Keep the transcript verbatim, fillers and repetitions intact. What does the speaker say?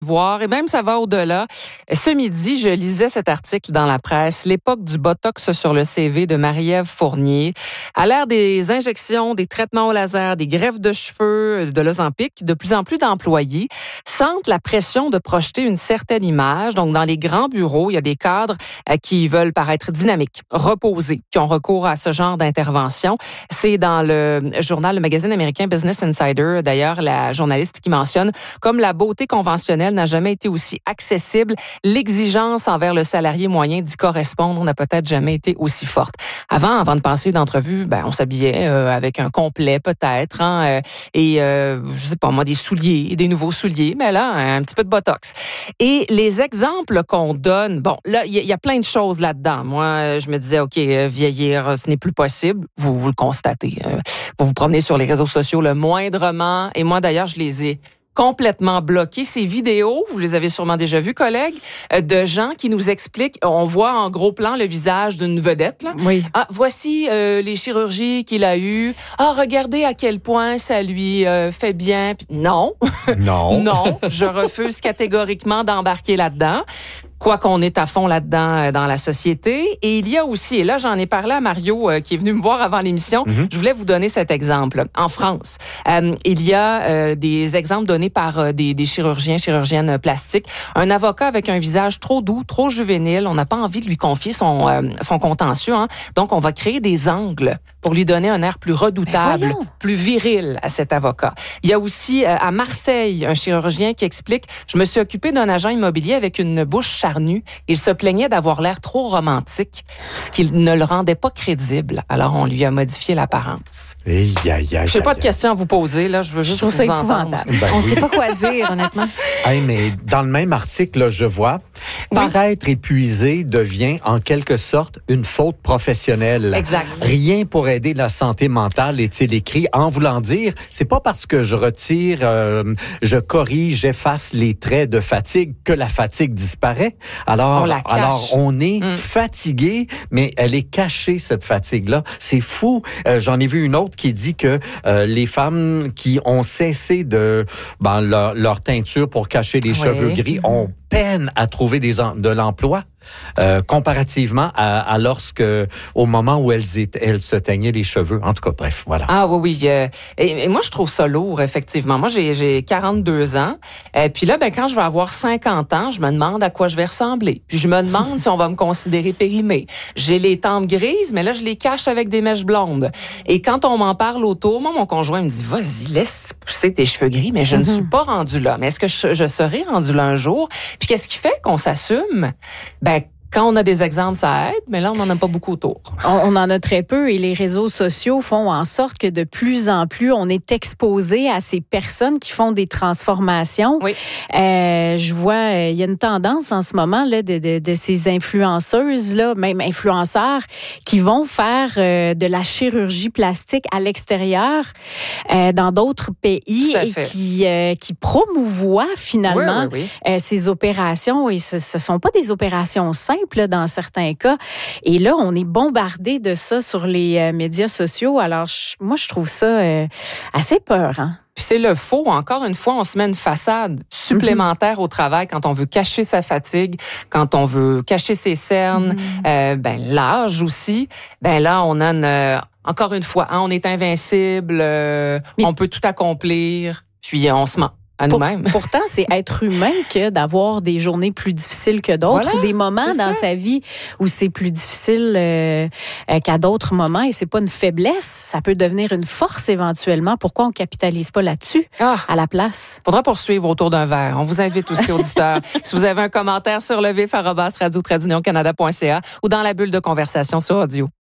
voir, et même ça va au-delà. Ce midi, je lisais cet article dans la presse, l'époque du botox sur le C V de Marie-Ève Fournier. À l'ère des injections, des traitements au laser, des greffes de cheveux, de l'Ozempic, de plus en plus d'employés sentent la pression de projeter une certaine image. Donc, dans les grands bureaux, il y a des cadres qui veulent paraître dynamiques, reposés, qui ont recours à ce genre d'intervention. C'est dans le journal, le magazine américain Business Insider, d'ailleurs, la journaliste qui mentionne, comme la beauté conventionnelle n'a jamais été aussi accessible, l'exigence envers le salarié moyen d'y correspondre n'a peut-être jamais été aussi forte. Avant, avant de passer une entrevue, ben, on s'habillait euh, avec un complet peut-être, hein, euh, et euh, je sais pas moi, des souliers, des nouveaux souliers, mais là, un petit peu de botox. Et les exemples qu'on donne, bon, là, il y, y a plein de choses là-dedans. Moi, je me disais, OK, euh, vieillir, ce n'est plus possible. Vous, vous le constatez. Euh, vous vous promenez sur les réseaux sociaux le moindrement, et moi, d'ailleurs, je les ai complètement bloqué. Ces vidéos, vous les avez sûrement déjà vues, collègues, de gens qui nous expliquent, on voit en gros plan le visage d'une vedette. Là. Oui. Ah, voici euh, les chirurgies qu'il a eues. Ah, regardez à quel point ça lui euh, fait bien. Puis, non. Non. Non, je refuse catégoriquement d'embarquer là-dedans. Quoi qu'on est à fond là-dedans euh, dans la société. Et il y a aussi, et là j'en ai parlé à Mario euh, qui est venu me voir avant l'émission, mm-hmm. je voulais vous donner cet exemple. En France, euh, il y a euh, des exemples donnés par euh, des, des chirurgiens, chirurgiennes plastiques. Un avocat avec un visage trop doux, trop juvénile, on n'a pas envie de lui confier son, euh, son contentieux. Hein? Donc on va créer des angles pour lui donner un air plus redoutable, plus viril à cet avocat. Il y a aussi euh, à Marseille un chirurgien qui explique, je me suis occupé d'un agent immobilier avec une bouche charnue. Il se plaignait d'avoir l'air trop romantique, ce qui ne le rendait pas crédible. Alors, on lui a modifié l'apparence. Aïe, aïe, aïe, je n'ai pas aïe, de questions à vous poser, là. Je veux juste je trouve vous ça entendre. épouvantable. Ben on ne oui. sait pas quoi dire, honnêtement. Hey, mais dans le même article, là, je vois, oui. paraître épuisé devient en quelque sorte une faute professionnelle. Exact. Rien pour aider la santé mentale, est-il écrit, en voulant dire, c'est pas parce que je retire, euh, je corrige, j'efface les traits de fatigue que la fatigue disparaît. Alors, on alors on est mm. fatigué, mais elle est cachée, cette fatigue-là. C'est fou. Euh, j'en ai vu une autre qui dit que euh, les femmes qui ont cessé de ben, leur, leur teinture pour cacher les oui. cheveux gris mm-hmm. ont peine à trouver des en, de l'emploi. Euh, comparativement à, à lorsque, au moment où elles, étaient, elles se teignaient les cheveux. En tout cas, bref, voilà. Ah oui, oui. Euh, et, et moi, je trouve ça lourd, effectivement. Moi, j'ai, j'ai quarante-deux ans. Et puis là, ben, quand je vais avoir cinquante ans, je me demande à quoi je vais ressembler. Puis je me demande si on va me considérer périmée. J'ai les tempes grises, mais là, je les cache avec des mèches blondes. Et quand on m'en parle autour, moi, mon conjoint me dit, vas-y, laisse pousser tes cheveux gris, mais je mm-hmm. ne suis pas rendue là. Mais est-ce que je, je serai rendue là un jour? Puis qu'est-ce qui fait qu'on s'assume? Ben, quand on a des exemples, ça aide, mais là, on n'en a pas beaucoup autour. On, on en a très peu et les réseaux sociaux font en sorte que de plus en plus, on est exposé à ces personnes qui font des transformations. Oui. Euh, je vois, il y a une tendance en ce moment là, de, de, de ces influenceuses, là, même influenceurs, qui vont faire euh, de la chirurgie plastique à l'extérieur euh, dans d'autres pays et qui, euh, qui promouvoient finalement oui, oui, oui. Euh, ces opérations. Et ce ne sont pas des opérations simples. Là, dans certains cas. Et là, on est bombardé de ça sur les euh, médias sociaux. Alors, je, moi, je trouve ça euh, assez peurant. Puis c'est le faux. Encore une fois, on se met une façade supplémentaire mm-hmm. au travail quand on veut cacher sa fatigue, quand on veut cacher ses cernes, mm-hmm. euh, ben l'âge aussi. Ben là, on a une, euh, encore une fois, hein, on est invincible, euh, Mais... on peut tout accomplir, puis on se ment. À nous-mêmes. Pour, pourtant, c'est être humain que d'avoir des journées plus difficiles que d'autres, voilà, ou des moments dans ça. sa vie où c'est plus difficile euh, qu'à d'autres moments, et c'est pas une faiblesse, ça peut devenir une force éventuellement. Pourquoi on capitalise pas là-dessus ah, à la place? Faudra poursuivre autour d'un verre. On vous invite aussi, auditeurs, si vous avez un commentaire sur le vif arobase radio trait d'union canada point c a ou dans la bulle de conversation sur audio.